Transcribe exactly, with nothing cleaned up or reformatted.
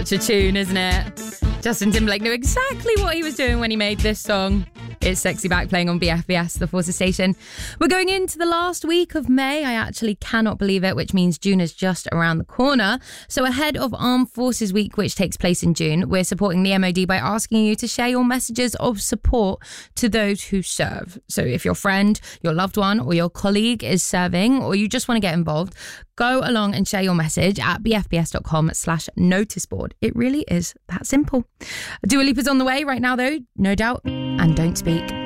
Such a tune, isn't it? Justin Timberlake knew exactly what he was doing when he made this song. It's Sexy Back playing on B F B S, the Forces Station. We're going into the last week of May. I actually cannot believe it, which means June is just around the corner. So ahead of Armed Forces Week, which takes place in June, we're supporting the M O D by asking you to share your messages of support to those who serve. So if your friend, your loved one or your colleague is serving, or you just want to get involved, go along and share your message at bfbs.com slash noticeboard. It really is that simple. Dua Lipa's on the way right now, though, no doubt. And Don't Speak.